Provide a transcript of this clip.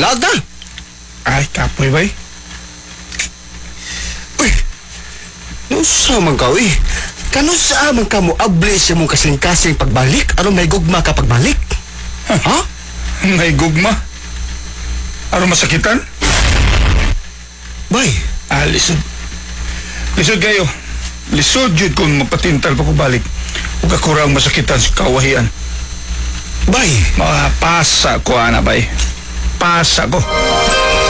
Laag na! Ay, kapoy bay. Uy! Nusa man ka, uy? Kano sa man ka mo abli sa mong kasing-kasing pagbalik? Ano may gugma ka pagbalik? Ha? May gugma. Ano masakitan? Bay, Lisod. Lisod kayo. Lisod yun kung mapatintal pa ko balik. Huwag ako raw masakitan sa kawahian. bay, Makapasa ko, ana bay. Pasa ko.